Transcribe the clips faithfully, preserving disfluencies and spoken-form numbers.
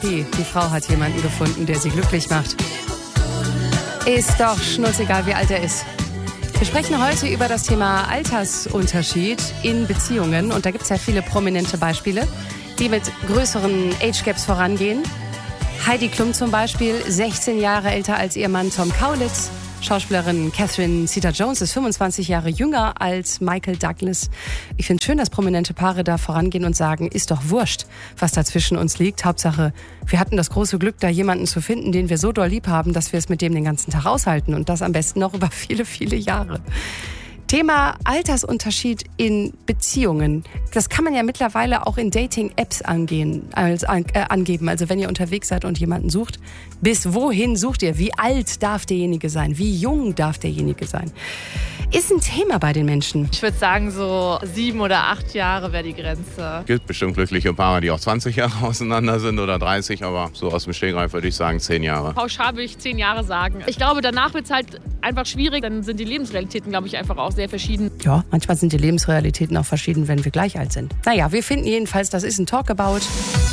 Die, die Frau hat jemanden gefunden, der sie glücklich macht. Ist doch schnurzegal, wie alt er ist. Wir sprechen heute über das Thema Altersunterschied in Beziehungen. Und da gibt es ja viele prominente Beispiele, die mit größeren Age-Gaps vorangehen. Heidi Klum zum Beispiel, sechzehn Jahre älter als ihr Mann Tom Kaulitz. Schauspielerin Catherine Zeta-Jones ist fünfundzwanzig Jahre jünger als Michael Douglas. Ich finde es schön, dass prominente Paare da vorangehen und sagen, ist doch wurscht, was da zwischen uns liegt. Hauptsache, wir hatten das große Glück, da jemanden zu finden, den wir so doll lieb haben, dass wir es mit dem den ganzen Tag aushalten. Und das am besten noch über viele, viele Jahre. Thema Altersunterschied in Beziehungen. Das kann man ja mittlerweile auch in Dating-Apps angehen, als, äh, angeben. Also wenn ihr unterwegs seid und jemanden sucht, bis wohin sucht ihr? Wie alt darf derjenige sein? Wie jung darf derjenige sein? Ist ein Thema bei den Menschen. Ich würde sagen, so sieben oder acht Jahre wäre die Grenze. Es gibt bestimmt glückliche Paare, die auch zwanzig Jahre auseinander sind oder dreißig, aber so aus dem Stegreif würde ich sagen zehn Jahre. Pauschal würde ich zehn Jahre sagen. Ich glaube, danach wird es halt einfach schwierig. Dann sind die Lebensrealitäten, glaube ich, einfach auch sehr verschieden. Ja, manchmal sind die Lebensrealitäten auch verschieden, wenn wir gleich alt sind. Naja, wir finden jedenfalls, das ist ein Talkabout.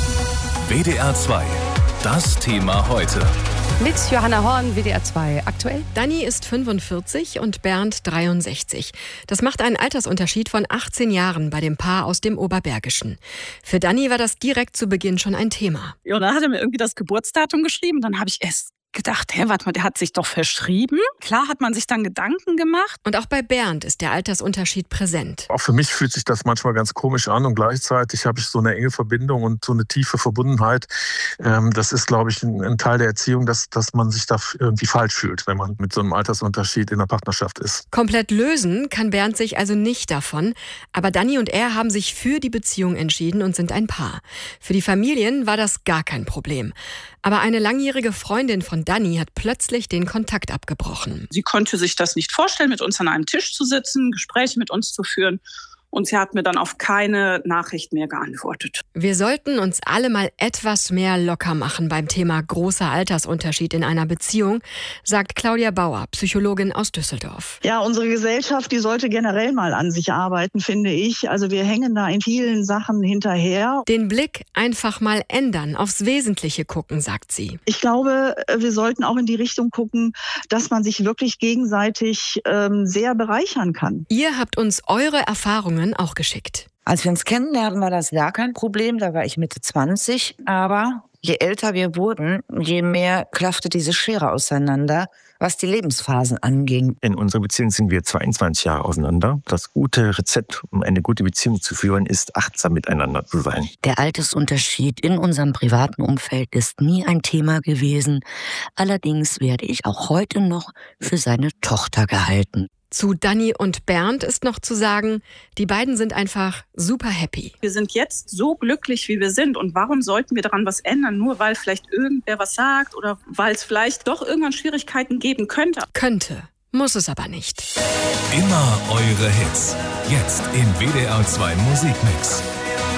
W D R zwei, das Thema heute. Mit Johanna Horn, W D R zwei aktuell. Dani ist fünfundvierzig und Bernd dreiundsechzig. Das macht einen Altersunterschied von achtzehn Jahren bei dem Paar aus dem Oberbergischen. Für Dani war das direkt zu Beginn schon ein Thema. Ja, und dann hat er mir irgendwie das Geburtsdatum geschrieben. Dann habe ich erst gedacht, hä, warte mal, der hat sich doch verschrieben. Klar hat man sich dann Gedanken gemacht. Und auch bei Bernd ist der Altersunterschied präsent. Auch für mich fühlt sich das manchmal ganz komisch an und gleichzeitig habe ich so eine enge Verbindung und so eine tiefe Verbundenheit. Ähm, das ist, glaube ich, ein, ein Teil der Erziehung, dass, dass man sich da irgendwie falsch fühlt, wenn man mit so einem Altersunterschied in der Partnerschaft ist. Komplett lösen kann Bernd sich also nicht davon. Aber Dani und er haben sich für die Beziehung entschieden und sind ein Paar. Für die Familien war das gar kein Problem. Aber eine langjährige Freundin von Dani hat plötzlich den Kontakt abgebrochen. Sie konnte sich das nicht vorstellen, mit uns an einem Tisch zu sitzen, Gespräche mit uns zu führen. Und sie hat mir dann auf keine Nachricht mehr geantwortet. Wir sollten uns alle mal etwas mehr locker machen beim Thema großer Altersunterschied in einer Beziehung, sagt Claudia Bauer, Psychologin aus Düsseldorf. Ja, unsere Gesellschaft, die sollte generell mal an sich arbeiten, finde ich. Also wir hängen da in vielen Sachen hinterher. Den Blick einfach mal ändern, aufs Wesentliche gucken, sagt sie. Ich glaube, wir sollten auch in die Richtung gucken, dass man sich wirklich gegenseitig ähm, sehr bereichern kann. Ihr habt uns eure Erfahrungen auch geschickt. Als wir uns kennenlernten, war das gar kein Problem. Da war ich Mitte zwanzig. Aber je älter wir wurden, je mehr klaffte diese Schere auseinander, was die Lebensphasen anging. In unserer Beziehung sind wir zweiundzwanzig Jahre auseinander. Das gute Rezept, um eine gute Beziehung zu führen, ist, achtsam miteinander zu sein. Der Altersunterschied in unserem privaten Umfeld ist nie ein Thema gewesen. Allerdings werde ich auch heute noch für seine Tochter gehalten. Zu Dani und Bernd ist noch zu sagen, die beiden sind einfach super happy. Wir sind jetzt so glücklich, wie wir sind. Und warum sollten wir daran was ändern? Nur weil vielleicht irgendwer was sagt oder weil es vielleicht doch irgendwann Schwierigkeiten geben könnte. Könnte, muss es aber nicht. Immer eure Hits. Jetzt im W D R zwei Musikmix.